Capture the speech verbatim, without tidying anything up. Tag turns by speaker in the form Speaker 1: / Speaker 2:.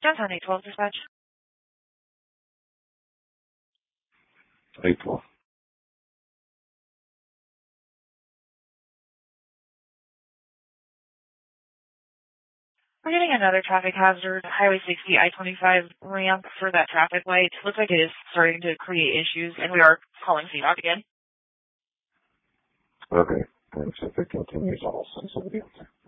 Speaker 1: Downtown eight twelve dispatch.
Speaker 2: eight twelve.
Speaker 1: We're getting another traffic hazard, Highway sixty, I twenty-five ramp for that traffic light. Looks like it is starting to create issues, and we are calling C DOT again.
Speaker 2: Okay. Thanks. If it continues, I'll send somebody else.